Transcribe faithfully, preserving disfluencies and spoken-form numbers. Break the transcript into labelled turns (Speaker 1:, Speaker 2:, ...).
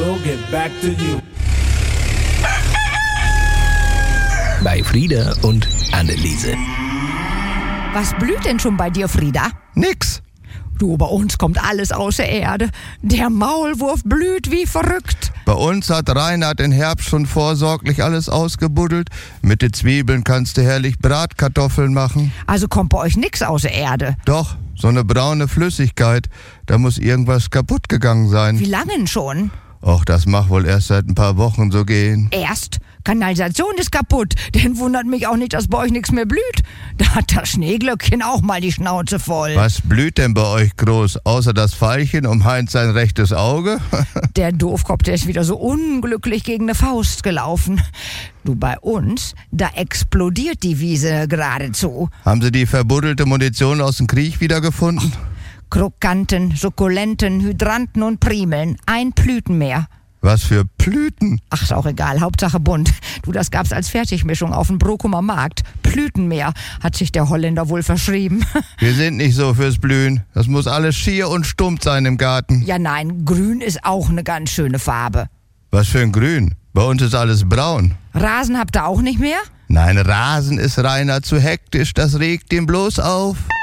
Speaker 1: will get back to you.
Speaker 2: Bei Frieda und Anneliese.
Speaker 3: Was blüht denn schon bei dir, Frieda?
Speaker 4: Nix.
Speaker 3: Du, bei uns kommt alles aus der Erde. Der Maulwurf blüht wie verrückt.
Speaker 4: Bei uns hat Reinhard im Herbst schon vorsorglich alles ausgebuddelt. Mit den Zwiebeln kannst du herrlich Bratkartoffeln machen.
Speaker 3: Also kommt bei euch nix aus der Erde.
Speaker 4: Doch, so eine braune Flüssigkeit. Da muss irgendwas kaputt gegangen sein.
Speaker 3: Wie lange denn schon?
Speaker 4: Och, das mag wohl erst seit ein paar Wochen so gehen.
Speaker 3: Erst? Kanalisation ist kaputt. Denn wundert mich auch nicht, dass bei euch nichts mehr blüht. Da hat das Schneeglöckchen auch mal die Schnauze voll.
Speaker 4: Was blüht denn bei euch groß, außer das Veilchen um Heinz sein rechtes Auge?
Speaker 3: Der Doofkopf, der ist wieder so unglücklich gegen eine Faust gelaufen. Du, bei uns, da explodiert die Wiese geradezu.
Speaker 4: Haben Sie die verbuddelte Munition aus dem Krieg wiedergefunden?
Speaker 3: Krokanten, Sukkulenten, Hydranten und Primeln. Ein Blüten mehr.
Speaker 4: Was für Blüten?
Speaker 3: Ach, ist auch egal, Hauptsache bunt. Du, das gab's als Fertigmischung auf dem Brokumer Markt. Blütenmeer, hat sich der Holländer wohl verschrieben.
Speaker 4: Wir sind nicht so fürs Blühen. Das muss alles schier und stumpf sein im Garten.
Speaker 3: Ja nein, grün ist auch eine ganz schöne Farbe.
Speaker 4: Was für ein Grün? Bei uns ist alles braun.
Speaker 3: Rasen habt ihr auch nicht mehr?
Speaker 4: Nein, Rasen ist Rainer zu hektisch, das regt ihn bloß auf.